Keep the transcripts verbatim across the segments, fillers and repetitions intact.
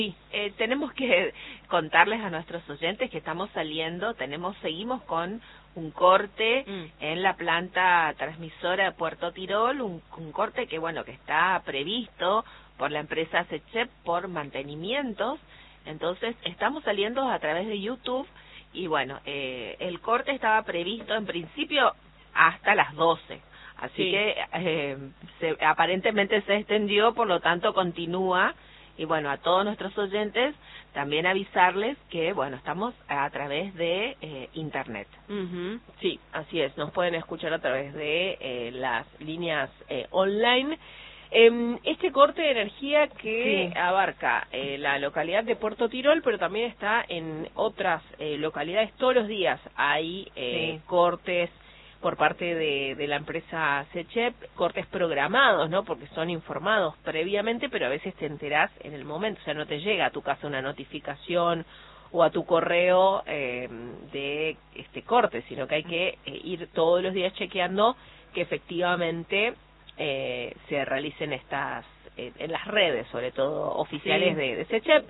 Sí, eh, tenemos que contarles a nuestros oyentes que estamos saliendo, tenemos, seguimos con un corte mm. en la planta transmisora de Puerto Tirol, un, un corte que bueno que está previsto por la empresa SECHEP por mantenimientos, entonces estamos saliendo a través de YouTube y bueno, eh, el corte estaba previsto en principio hasta las doce. Así sí. que eh, se, aparentemente se extendió, por lo tanto continúa. Y bueno, a todos nuestros oyentes también avisarles que, bueno, estamos a través de eh, Internet. Uh-huh. Sí, así es, nos pueden escuchar a través de eh, las líneas eh, online. Eh, este corte de energía que sí. abarca eh, la localidad de Puerto Tirol, pero también está en otras eh, localidades. Todos los días hay eh, sí. cortes por parte de, de la empresa SECHEP, cortes programados, ¿no? Porque son informados previamente, pero a veces te enterás en el momento, o sea, no te llega a tu casa una notificación o a tu correo eh, de este corte, sino que hay que eh, ir todos los días chequeando que efectivamente eh, se realicen estas, eh, en las redes, sobre todo oficiales sí. de, de SECHEP.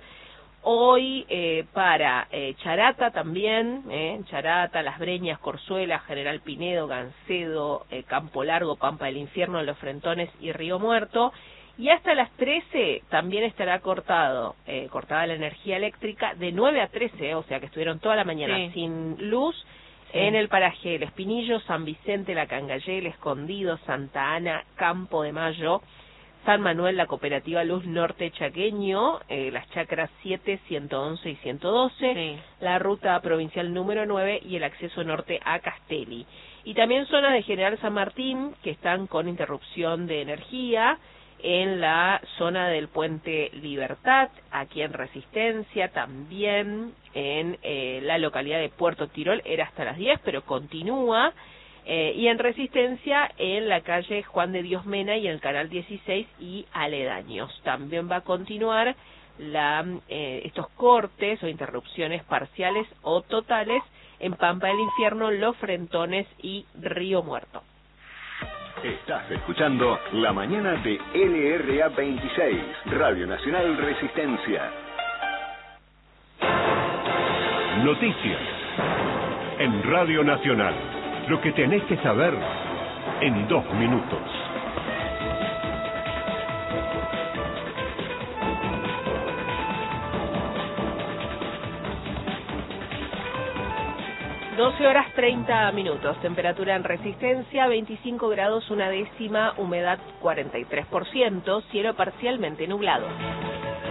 Hoy eh, para eh, Charata también, eh, Charata, Las Breñas, Corzuela, General Pinedo, Gancedo, eh, Campo Largo, Pampa del Infierno, Los Frentones y Río Muerto. Y hasta las trece también estará cortado, eh, cortada la energía eléctrica de nueve a trece, o sea que estuvieron toda la mañana sí. sin luz sí. en el paraje El Espinillo, San Vicente, La Cangallé, El Escondido, Santa Ana, Campo de Mayo, San Manuel, la Cooperativa Luz Norte Chaqueño, eh, las chacras siete, ciento once y ciento doce, sí. la ruta provincial número nueve y el acceso norte a Castelli. Y también zonas de General San Martín que están con interrupción de energía, en la zona del Puente Libertad, aquí en Resistencia, también en eh, la localidad de Puerto Tirol, era hasta las diez, pero continúa. Eh, y en Resistencia, en la calle Juan de Dios Mena y en el Canal dieciséis y aledaños. También va a continuar la, eh, estos cortes o interrupciones parciales o totales en Pampa del Infierno, Los Frentones y Río Muerto. Estás escuchando La Mañana de L R A veintiséis, Radio Nacional Resistencia. Noticias en Radio Nacional. Lo que tenés que saber en dos minutos. doce horas treinta minutos, temperatura en Resistencia, veinticinco grados una décima, humedad cuarenta y tres por ciento, cielo parcialmente nublado.